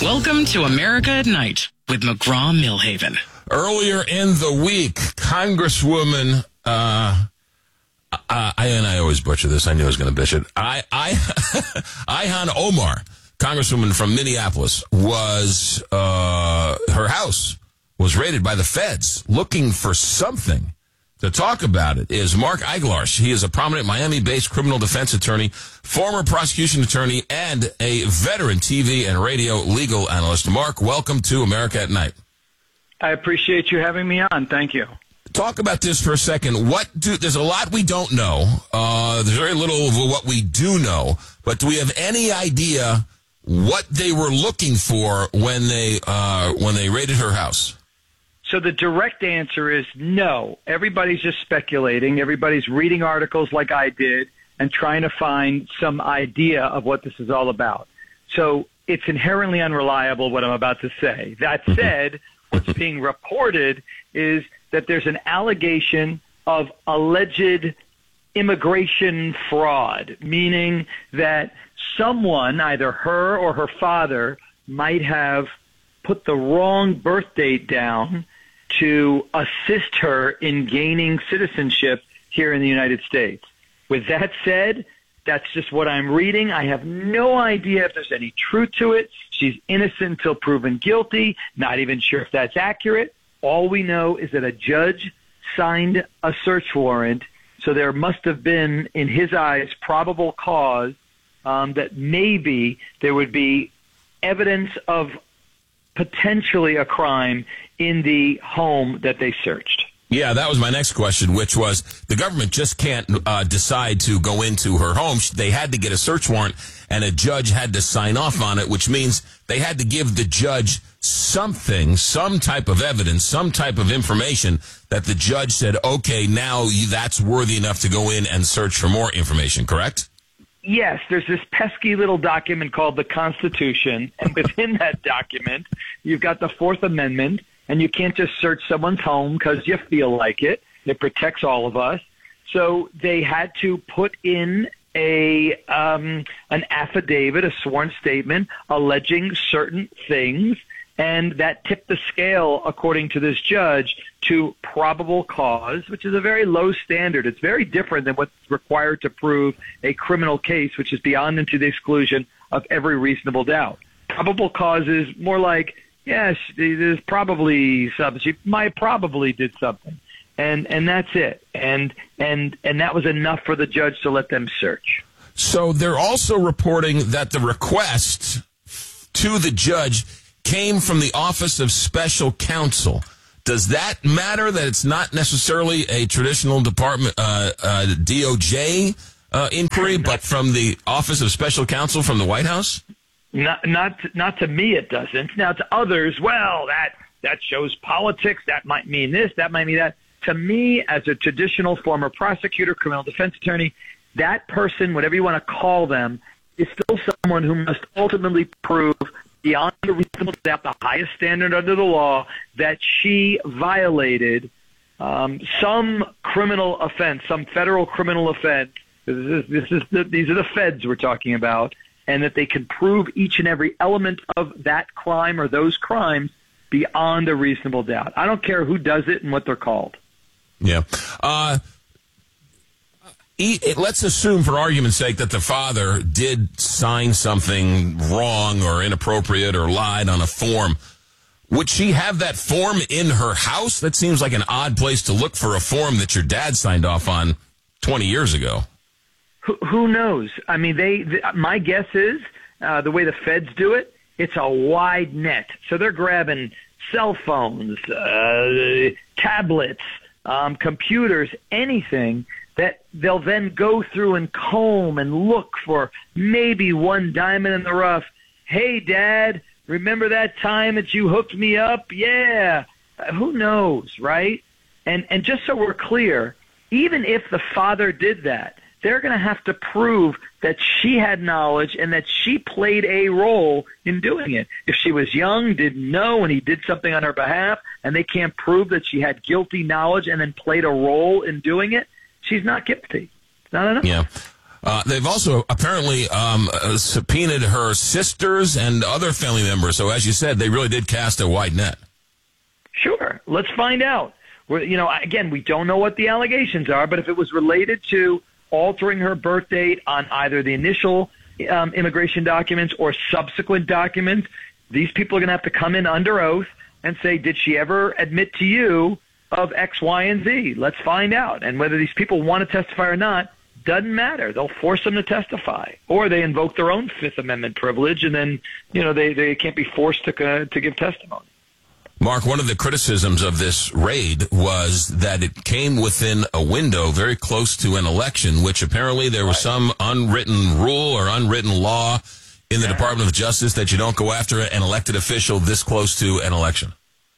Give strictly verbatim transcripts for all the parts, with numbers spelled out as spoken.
Welcome to America at Night with McGraw-Milhaven. Earlier in the week, Congresswoman, uh, uh, I, and I always butcher this. I knew I was going to bitch it. I, I, Ilhan Omar, Congresswoman from Minneapolis, was, uh, her house was raided by the feds looking for something. To talk about it is Mark Eiglarsh. He is a prominent Miami-based criminal defense attorney, former prosecution attorney, and a veteran T V and radio legal analyst. Mark, welcome to America at Night. I appreciate you having me on. Thank you. Talk about this for a second. What do, there's a lot we don't know. Uh, there's very little of what we do know. But do we have any idea what they were looking for when they uh, when they raided her house? So the direct answer is no. Everybody's just speculating. Everybody's reading articles like I did and trying to find some idea of what this is all about. So it's inherently unreliable what I'm about to say. That said, what's being reported is that there's an allegation of alleged immigration fraud, meaning that someone, either her or her father, might have put the wrong birth date down to assist her in gaining citizenship here in the United States. With that said, that's just what I'm reading. I have no idea if there's any truth to it. She's innocent until proven guilty. Not even sure if that's accurate. All we know is that a judge signed a search warrant, so there must have been, in his eyes, probable cause um, that maybe there would be evidence of potentially a crime in the home that they searched. Yeah, that was my next question, which was the government just can't uh, decide to go into her home. They had to get a search warrant, and a judge had to sign off on it, which means they had to give the judge something, some type of evidence, some type of information that the judge said, okay, now that's worthy enough to go in and search for more information, correct? Yes, there's this pesky little document called the Constitution, and within that document, you've got the Fourth Amendment, and you can't just search someone's home because you feel like it. It protects all of us. So they had to put in a um, an affidavit, a sworn statement, alleging certain things, and that tipped the scale, according to this judge, to probable cause, which is a very low standard. It's very different than what's required to prove a criminal case, which is beyond and to the exclusion of every reasonable doubt. Probable cause is more like, yes, there's probably something. She might probably did something. And and that's it. And and and that was enough for the judge to let them search. So they're also reporting that the request to the judge came from the Office of Special Counsel. Does that matter that it's not necessarily a traditional department, uh, uh, D O J uh, inquiry, but from the Office of Special Counsel from the White House? Not, not, not to me, it doesn't. Now, to others, well, that that shows politics. That might mean this. That might mean that. To me, as a traditional former prosecutor, criminal defense attorney, that person, whatever you want to call them, is still someone who must ultimately prove beyond a reasonable doubt, the highest standard under the law, that she violated um, some criminal offense, some federal criminal offense. This is, this is the, these are the feds we're talking about, and that they can prove each and every element of that crime or those crimes beyond a reasonable doubt. I don't care who does it and what they're called. Yeah. Uh, let's assume, for argument's sake, that the father did sign something wrong or inappropriate or lied on a form. Would she have that form in her house? That seems like an odd place to look for a form that your dad signed off on twenty years ago. Who, who knows? I mean, they. The, my guess is uh, the way the feds do it, it's a wide net. So they're grabbing cell phones, uh, tablets, um, computers, anything that they'll then go through and comb and look for maybe one diamond in the rough. Hey, Dad, remember that time that you hooked me up? Yeah. Uh, who knows, right? And and just so we're clear, even if the father did that, they're going to have to prove that she had knowledge and that she played a role in doing it. If she was young, didn't know, and he did something on her behalf, and they can't prove that she had guilty knowledge and then played a role in doing it, she's not guilty. Not enough. Yeah. Uh, they've also apparently um, uh, subpoenaed her sisters and other family members. So, as you said, they really did cast a wide net. Sure. Let's find out. We're, you know, again, we don't know what the allegations are, but if it was related to altering her birth date on either the initial um, immigration documents or subsequent documents, these people are going to have to come in under oath and say, did she ever admit to you of X, Y, and Z? Let's find out. And whether these people want to testify or not, doesn't matter. They'll force them to testify, or they invoke their own Fifth Amendment privilege, and then you know they, they can't be forced to uh, to give testimony. Mark, one of the criticisms of this raid was that it came within a window very close to an election, which apparently there was some unwritten rule or unwritten law in the Department of Justice that you don't go after an elected official this close to an election.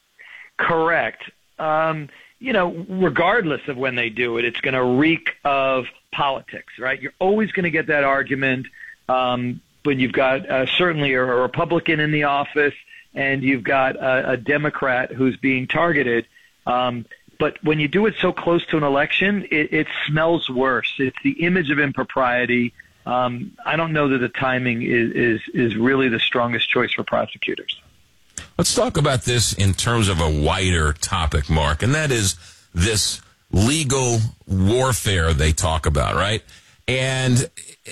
Correct. Um, you know, regardless of when they do it, it's going to reek of politics, right? You're always going to get that argument um, when you've got uh, certainly a Republican in the office and you've got a, a Democrat who's being targeted. Um, but when you do it so close to an election, it, it smells worse. It's the image of impropriety. Um, I don't know that the timing is, is, is really the strongest choice for prosecutors. Let's talk about this in terms of a wider topic, Mark, and that is this legal warfare they talk about, right? And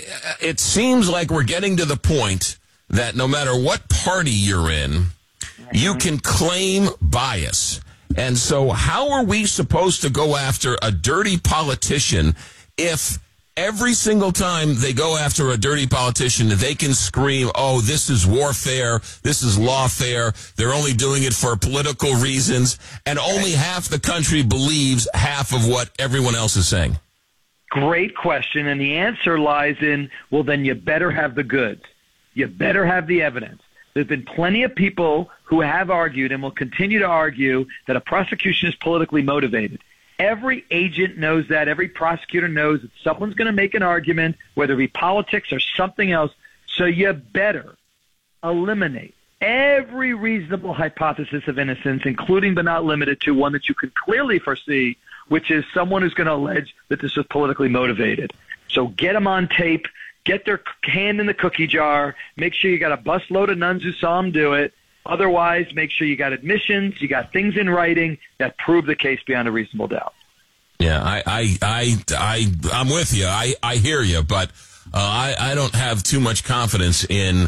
it seems like we're getting to the point that no matter what party you're in, you can claim bias. And so how are we supposed to go after a dirty politician if every single time they go after a dirty politician, they can scream, oh, this is warfare, this is lawfare, they're only doing it for political reasons, and only half the country believes half of what everyone else is saying? Great question, and the answer lies in, well, then you better have the goods. You better have the evidence. There's been plenty of people who have argued and will continue to argue that a prosecution is politically motivated. Every agent knows that. Every prosecutor knows that someone's going to make an argument, whether it be politics or something else. So you better eliminate every reasonable hypothesis of innocence, including but not limited to one that you can clearly foresee, which is someone who's going to allege that this is politically motivated. So get them on tape, get their hand in the cookie jar, make sure you got a busload of nuns who saw them do it. Otherwise, make sure you got admissions, you got things in writing that prove the case beyond a reasonable doubt. Yeah, I, I, I, I, I'm with you. I, I hear you, but uh, I, I don't have too much confidence in,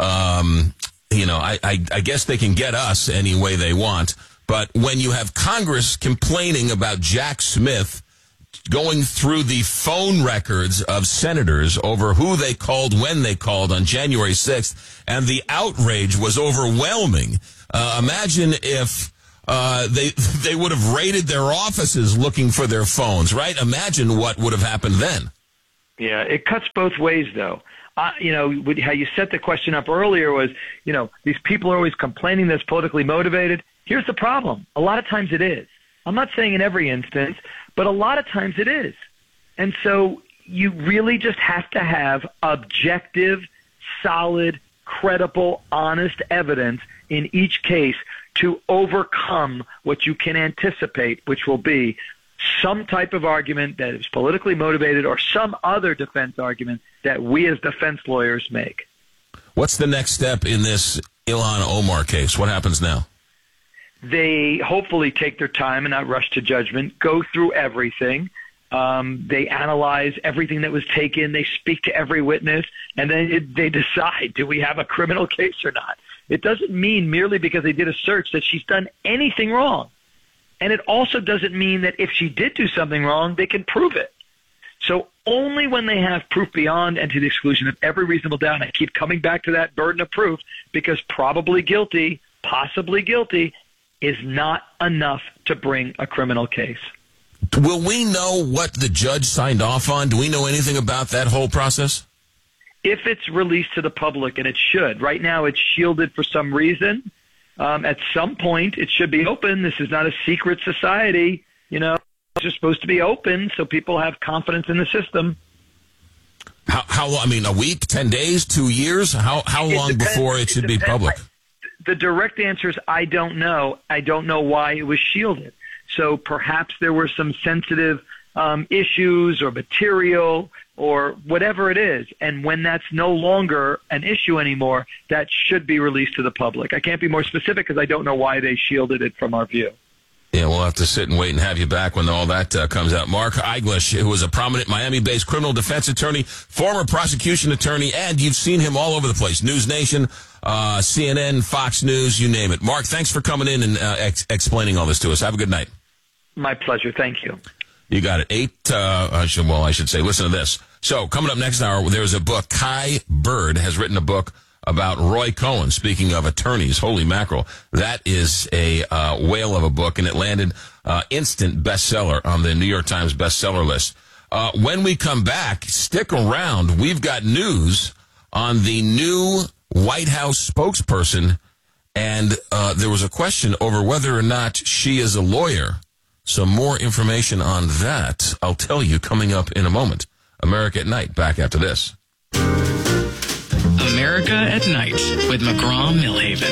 um, you know, I, I, I guess they can get us any way they want. But when you have Congress complaining about Jack Smith going through the phone records of senators over who they called when they called on January sixth, and the outrage was overwhelming. Uh, imagine if uh, they they would have raided their offices looking for their phones, right? Imagine what would have happened then. Yeah, it cuts both ways, though. Uh, you know, how you set the question up earlier was, you know, these people are always complaining that's politically motivated. Here's the problem. A lot of times it is. I'm not saying in every instance, but a lot of times it is. And so you really just have to have objective, solid, credible, honest evidence in each case to overcome what you can anticipate, which will be some type of argument that is politically motivated or some other defense argument that we as defense lawyers make. What's the next step in this Ilhan Omar case? What happens now? They hopefully take their time and not rush to judgment, go through everything. Um, they analyze everything that was taken. They speak to every witness, and then it, they decide, do we have a criminal case or not? It doesn't mean merely because they did a search that she's done anything wrong. And it also doesn't mean that if she did do something wrong, they can prove it. So only when they have proof beyond and to the exclusion of every reasonable doubt, and I keep coming back to that burden of proof, because probably guilty, possibly guilty, is not enough to bring a criminal case. Will we know what the judge signed off on? Do we know anything about that whole process? If it's released to the public, and it should. Right now it's shielded for some reason. Um, at some point it should be open. This is not a secret society. You know, it's just supposed to be open so people have confidence in the system. How, how long? I mean, a week, ten days, two years? How, how long before it should be public? The direct answer is I don't know. I don't know why it was shielded. So perhaps there were some sensitive um, issues or material or whatever it is. And when that's no longer an issue anymore, that should be released to the public. I can't be more specific because I don't know why they shielded it from our view. Yeah, we'll have to sit and wait and have you back when all that uh, comes out. Mark Eiglish, who is a prominent Miami-based criminal defense attorney, former prosecution attorney, and you've seen him all over the place. News Nation, uh, C N N, Fox News, you name it. Mark, thanks for coming in and uh, ex- explaining all this to us. Have a good night. My pleasure. Thank you. You got it. Eight, uh, I should, well, I should say, listen to this. So, coming up next hour, there's a book. Kai Bird has written a book about Roy Cohn. Speaking of attorneys, holy mackerel. That is a uh, whale of a book, and it landed uh, instant bestseller on the New York Times bestseller list. Uh, when we come back, stick around. We've got news on the new White House spokesperson, and uh, there was a question over whether or not she is a lawyer. Some more information on that, I'll tell you, coming up in a moment. America at Night, back after this. America at Night with McGraw-Milhaven.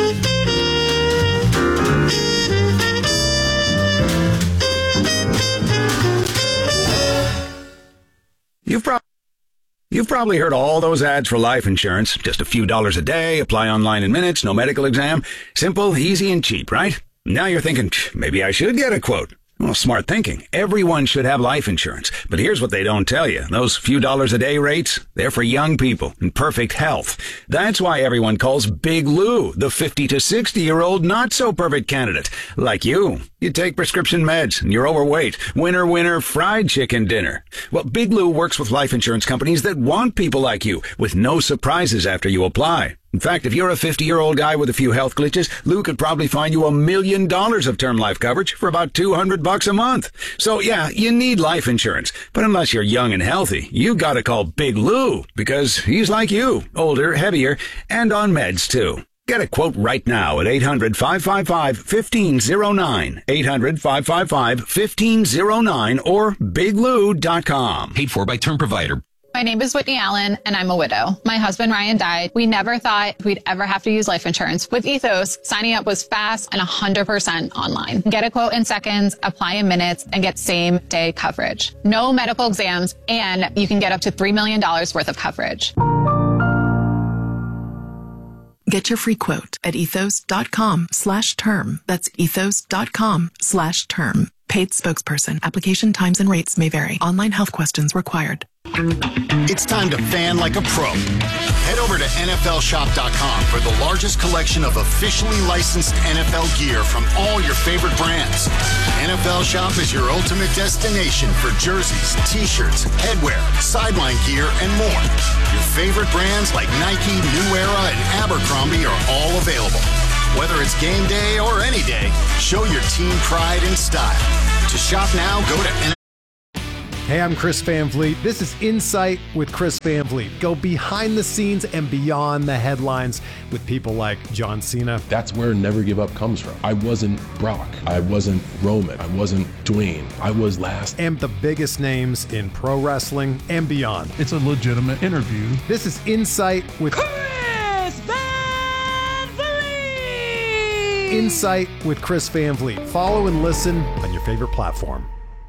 You've, pro- You've probably heard all those ads for life insurance. Just a few dollars a day, apply online in minutes, no medical exam. Simple, easy, and cheap, right? Now you're thinking, maybe I should get a quote. Well, smart thinking. Everyone should have life insurance. But here's what they don't tell you. Those few dollars a day rates, they're for young people in perfect health. That's why everyone calls Big Lou the fifty to sixty-year-old not-so-perfect candidate. Like you. You take prescription meds and you're overweight. Winner, winner, fried chicken dinner. Well, Big Lou works with life insurance companies that want people like you with no surprises after you apply. In fact, if you're a fifty-year-old guy with a few health glitches, Lou could probably find you a million dollars of term life coverage for about two hundred bucks a month. So yeah, you need life insurance. But unless you're young and healthy, you gotta call Big Lou because he's like you, older, heavier, and on meds too. Get a quote right now at eight hundred, five five five, one five zero nine, eight hundred, five five five, one five zero nine or big lou dot com. Paid for by Term Provider. My name is Whitney Allen, and I'm a widow. My husband, Ryan, died. We never thought we'd ever have to use life insurance. With Ethos, signing up was fast and one hundred percent online. Get a quote in seconds, apply in minutes, and get same-day coverage. No medical exams, and you can get up to three million dollars worth of coverage. Get your free quote at ethos.com slash term. That's ethos.com slash term. Paid spokesperson. Application times and rates may vary. Online health questions required. It's time to fan like a pro. Head over to N F L shop dot com for the largest collection of officially licensed N F L gear from all your favorite brands. N F L Shop is your ultimate destination for jerseys, t-shirts, headwear, sideline gear, and more. Your favorite brands like Nike, New Era, and Abercrombie are all available. Whether it's game day or any day, show your team pride and style. To shop now, go to N F L. Hey, I'm Chris Van Vliet. This is Insight with Chris Van Vliet. Go behind the scenes and beyond the headlines with people like John Cena. That's where Never Give Up comes from. I wasn't Brock. I wasn't Roman. I wasn't Dwayne. I was last. And the biggest names in pro wrestling and beyond. It's a legitimate interview. This is Insight with Chris Van Vliet. Insight with Chris Van Vliet. Follow and listen on your favorite platform.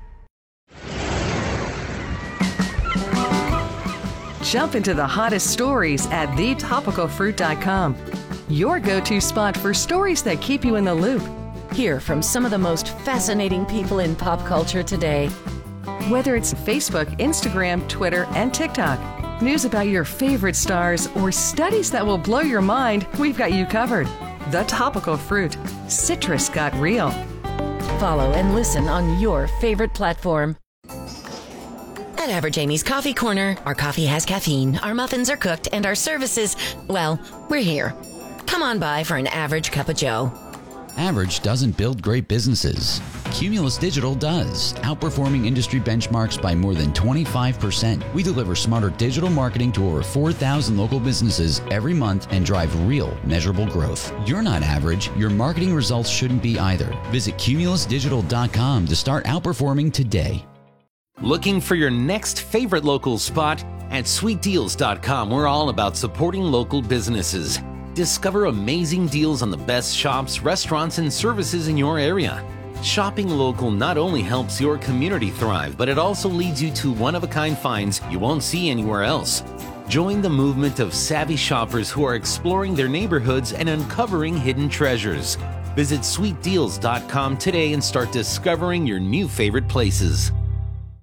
Jump into the hottest stories at the topical fruit dot com. Your go-to spot for stories that keep you in the loop. Hear from some of the most fascinating people in pop culture today. Whether it's Facebook, Instagram, Twitter, and TikTok, news about your favorite stars, or studies that will blow your mind, we've got you covered. The Topical Fruit. Citrus got real. Follow and listen on your favorite platform. At Average Amy's Coffee Corner, our coffee has caffeine, our muffins are cooked, and our services, well, we're here. Come on by for an average cup of joe. Average doesn't build great businesses. Cumulus Digital does, outperforming industry benchmarks by more than twenty-five percent. We deliver smarter digital marketing to over four thousand local businesses every month and drive real, measurable growth. You're not average. Your marketing results shouldn't be either. Visit cumulus digital dot com to start outperforming today. Looking for your next favorite local spot? At sweet deals dot com, we're all about supporting local businesses. Discover amazing deals on the best shops, restaurants, and services in your area. Shopping local not only helps your community thrive, but it also leads you to one-of-a-kind finds you won't see anywhere else. Join the movement of savvy shoppers who are exploring their neighborhoods and uncovering hidden treasures. Visit sweet deals dot com today and start discovering your new favorite places.